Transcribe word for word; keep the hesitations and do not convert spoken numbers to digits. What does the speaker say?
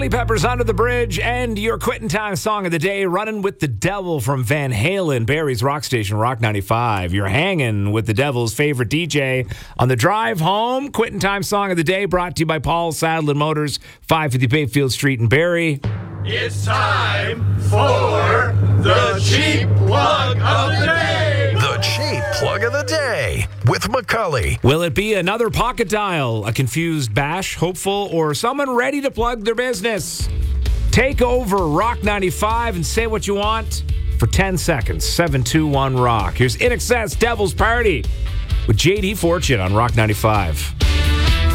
Chili Peppers, Under the Bridge, and your Quitting Time song of the day, Running with the Devil from Van Halen, Barrie's Rock Station, Rock ninety-five. You're hanging with the Devil's favorite D J on the drive home. Quitting Time song of the day brought to you by Paul Sadler Motors, five fifty Bayfield Street in Barrie. It's time for the cheap plug of the day. The cheap plug of the day with McCully. Will it be another pocket dial, a confused bash, hopeful, or someone ready to plug their business? Take over Rock ninety-five and say what you want for ten seconds. seven two one rock. Here's In Excess Devil's Party with J D Fortune on Rock ninety-five.